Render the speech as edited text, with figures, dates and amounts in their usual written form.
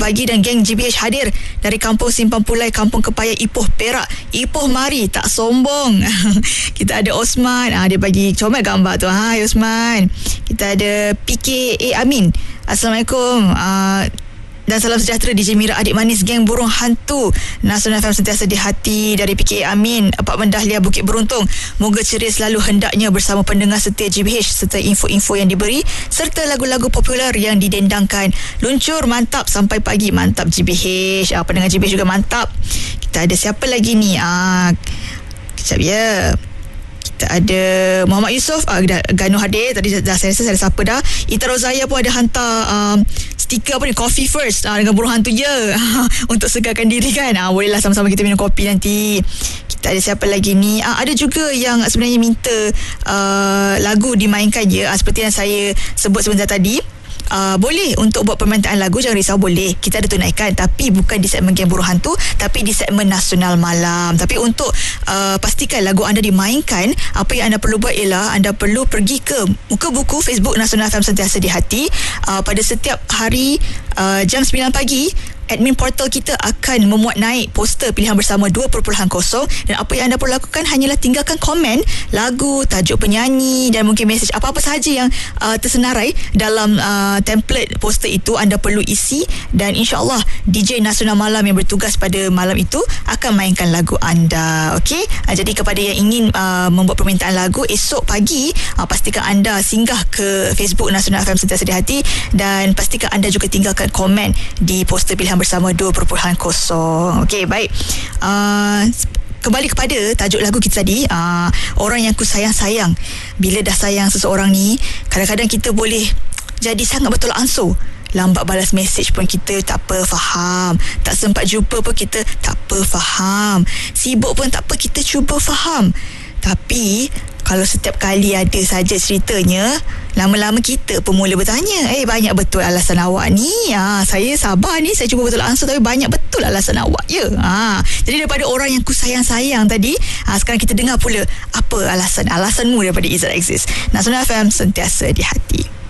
pagi dan geng GBH hadir dari Kampung Simpang Pulai, Kampung Kepaya, Ipoh, Perak. Ipoh mari, tak sombong. Kita ada Osman, dia bagi comel gambar tu. Hai Osman. Kita ada PKA Amin. Assalamualaikum. Dan salam sejahtera DJ Mira, adik manis geng burung hantu Nasional FM sentiasa di hati. Dari PKA Amin, Apartmen Dahlia, Bukit Beruntung. Moga ceria selalu hendaknya bersama pendengar setia GBH serta info-info yang diberi serta lagu-lagu popular yang didendangkan. Luncur mantap sampai pagi. Mantap GBH. Pendengar GBH juga mantap. Kita ada siapa lagi ni? Kejap ya. Kita ada Muhammad Yusof, Gano hadir. Tadi dah saya rasa saya ada siapa dah. Ita Rozaya pun ada hantar stiker apa ni, coffee first dengan burung hantu je. Untuk segarkan diri kan. Bolehlah sama-sama kita minum kopi nanti. Kita ada siapa lagi ni? Ada juga yang sebenarnya minta lagu dimainkan je, seperti yang saya sebut sebentar tadi. Boleh untuk buat permintaan lagu, jangan risau, boleh, kita ada tunaikan, tapi bukan di segmen Geng Burung Hantu, tapi di segmen Nasional Malam. Tapi untuk pastikan lagu anda dimainkan, apa yang anda perlu buat ialah anda perlu pergi ke muka buku Facebook Nasional FM Sentiasa di Hati. Pada setiap hari jam 9 pagi, admin portal kita akan memuat naik poster pilihan bersama 2.0, dan apa yang anda perlu lakukan hanyalah tinggalkan komen lagu, tajuk penyanyi dan mungkin mesej apa-apa sahaja yang tersenarai dalam template poster itu anda perlu isi, dan insyaAllah DJ Nasional Malam yang bertugas pada malam itu akan mainkan lagu anda. Okey, jadi kepada yang ingin membuat permintaan lagu esok pagi, pastikan anda singgah ke Facebook Nasional FM Sentiasa di Hati dan pastikan anda juga tinggalkan komen di poster pilihan bersama 2.0. Okey, baik. Kembali kepada tajuk lagu kita tadi, orang yang ku sayang-sayang. Bila dah sayang seseorang ni, kadang-kadang kita boleh jadi sangat betul ansur. Lambat balas mesej pun kita tak apa, faham. Tak sempat jumpa pun kita tak apa, faham. Sibuk pun tak apa, kita cuba faham. Tapi kalau setiap kali ada saja ceritanya, lama-lama kita pun mula bertanya, banyak betul alasan awak ni. Saya sabar ni, saya cuba betul ansur, tapi banyak betul alasan awak ya. Jadi daripada orang yang ku sayang-sayang tadi, sekarang kita dengar pula apa alasanmu daripada Izzat Aziz. Nasional FM Sentiasa di Hati.